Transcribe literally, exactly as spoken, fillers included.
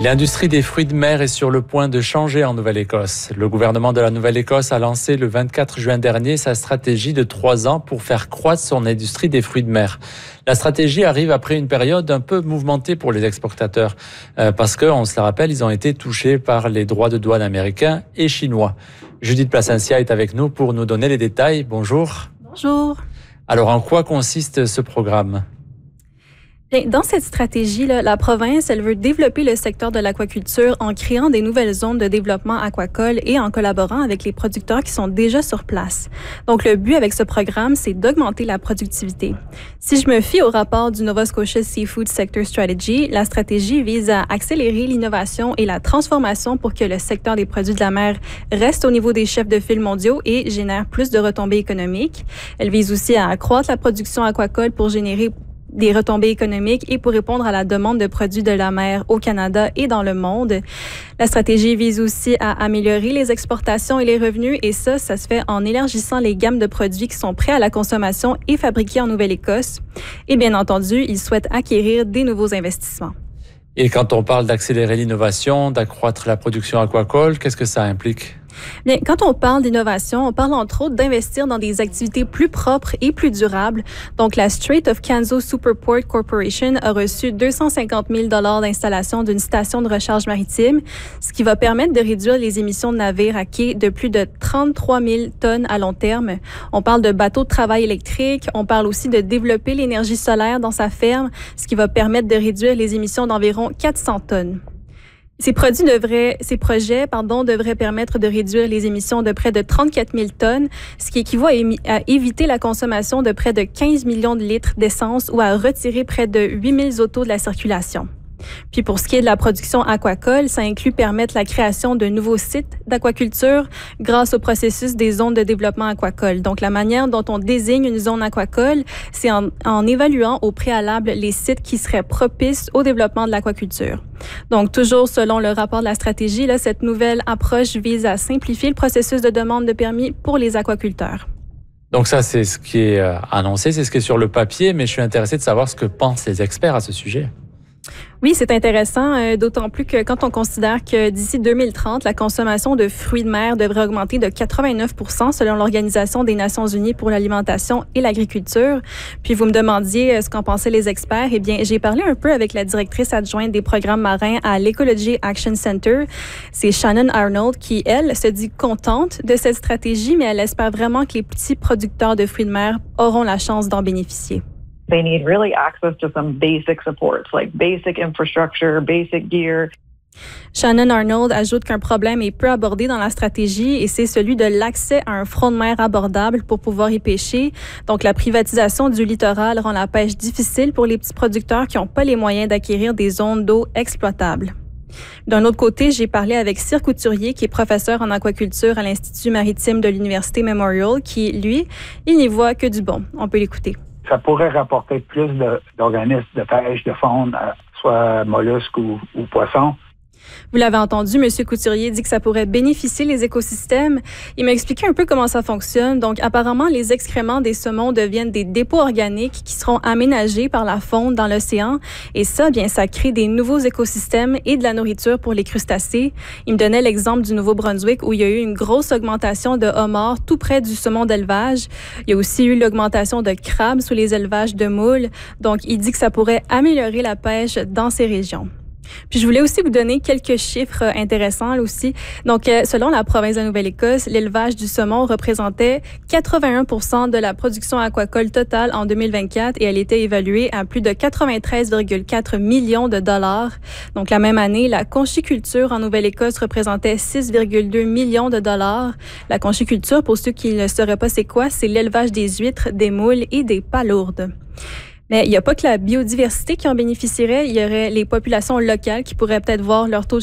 L'industrie des fruits de mer est sur le point de changer en Nouvelle-Écosse. Le gouvernement de la Nouvelle-Écosse a lancé le vingt-quatre juin dernier sa stratégie de trois ans pour faire croître son industrie des fruits de mer. La stratégie arrive après une période un peu mouvementée pour les exportateurs euh, parce que, on se le rappelle, ils ont été touchés par les droits de douane américains et chinois. Judith Placencia est avec nous pour nous donner les détails. Bonjour. Bonjour. Alors, en quoi consiste ce programme ? Dans cette stratégie, là, la province, elle veut développer le secteur de l'aquaculture en créant des nouvelles zones de développement aquacole et en collaborant avec les producteurs qui sont déjà sur place. Donc, le but avec ce programme, c'est d'augmenter la productivité. Si je me fie au rapport du Nova Scotia Seafood Sector Strategy, la stratégie vise à accélérer l'innovation et la transformation pour que le secteur des produits de la mer reste au niveau des chefs de file mondiaux et génère plus de retombées économiques. Elle vise aussi à accroître la production aquacole pour générer des retombées économiques et pour répondre à la demande de produits de la mer au Canada et dans le monde. La stratégie vise aussi à améliorer les exportations et les revenus et ça, ça se fait en élargissant les gammes de produits qui sont prêts à la consommation et fabriqués en Nouvelle-Écosse. Et bien entendu, ils souhaitent acquérir des nouveaux investissements. Et quand on parle d'accélérer l'innovation, d'accroître la production aquacole, qu'est-ce que ça implique? Bien, quand on parle d'innovation, on parle entre autres d'investir dans des activités plus propres et plus durables. Donc, la Strait of Canso Superport Corporation a reçu deux cent cinquante mille dollars d'installation d'une station de recharge maritime, ce qui va permettre de réduire les émissions de navires à quai de plus de trente-trois mille tonnes à long terme. On parle de bateaux de travail électriques. On parle aussi de développer l'énergie solaire dans sa ferme, ce qui va permettre de réduire les émissions d'environ quatre cents tonnes. Ces produits devraient, ces projets, pardon, devraient permettre de réduire les émissions de près de trente-quatre mille tonnes, ce qui équivaut à, émi- à éviter la consommation de près de quinze millions de litres d'essence ou à retirer près de huit mille autos de la circulation. Puis pour ce qui est de la production aquacole, ça inclut permettre la création de nouveaux sites d'aquaculture grâce au processus des zones de développement aquacole. Donc la manière dont on désigne une zone aquacole, c'est en, en évaluant au préalable les sites qui seraient propices au développement de l'aquaculture. Donc toujours selon le rapport de la stratégie, là, cette nouvelle approche vise à simplifier le processus de demande de permis pour les aquaculteurs. Donc ça, c'est ce qui est annoncé, c'est ce qui est sur le papier, mais je suis intéressé de savoir ce que pensent les experts à ce sujet. Oui, c'est intéressant, euh, d'autant plus que quand on considère que d'ici deux mille trente, la consommation de fruits de mer devrait augmenter de quatre-vingt-neuf pour cent selon l'Organisation des Nations Unies pour l'alimentation et l'agriculture. Puis vous me demandiez euh, ce qu'en pensaient les experts. Eh bien, j'ai parlé un peu avec la directrice adjointe des programmes marins à l'Ecology Action Center. C'est Shannon Arnold qui, elle, se dit contente de cette stratégie, mais elle espère vraiment que les petits producteurs de fruits de mer auront la chance d'en bénéficier. They need really access to some basic supports, like basic infrastructure, basic gear. Shannon Arnold ajoute qu'un problème est peu abordé dans la stratégie et c'est celui de l'accès à un front de mer abordable pour pouvoir y pêcher. Donc, la privatisation du littoral rend la pêche difficile pour les petits producteurs qui n'ont pas les moyens d'acquérir des zones d'eau exploitables. D'un autre côté, j'ai parlé avec Cyr Couturier, qui est professeur en aquaculture à l'Institut maritime de l'Université Memorial, qui, lui, il n'y voit que du bon. On peut l'écouter. Ça pourrait rapporter plus de, d'organismes de pêche, de faune, soit mollusques ou, ou poissons. Vous l'avez entendu, M. Couturier dit que ça pourrait bénéficier les écosystèmes. Il m'a expliqué un peu comment ça fonctionne. Donc, apparemment, les excréments des saumons deviennent des dépôts organiques qui seront aménagés par la faune dans l'océan. Et ça, bien, ça crée des nouveaux écosystèmes et de la nourriture pour les crustacés. Il me donnait l'exemple du Nouveau-Brunswick où il y a eu une grosse augmentation de homards tout près du saumon d'élevage. Il y a aussi eu l'augmentation de crabes sous les élevages de moules. Donc, il dit que ça pourrait améliorer la pêche dans ces régions. Puis je voulais aussi vous donner quelques chiffres intéressants là aussi. Donc, euh, selon la province de Nouvelle-Écosse, l'élevage du saumon représentait quatre-vingt-un pour cent de la production aquacole totale en deux mille vingt-quatre et elle était évaluée à plus de quatre-vingt-treize virgule quatre millions de dollars. Donc, la même année, la conchiculture en Nouvelle-Écosse représentait six virgule deux millions de dollars. La conchiculture, pour ceux qui ne sauraient pas c'est quoi, c'est l'élevage des huîtres, des moules et des palourdes. Mais il n'y a pas que la biodiversité qui en bénéficierait, il y aurait les populations locales qui pourraient peut-être voir leur taux de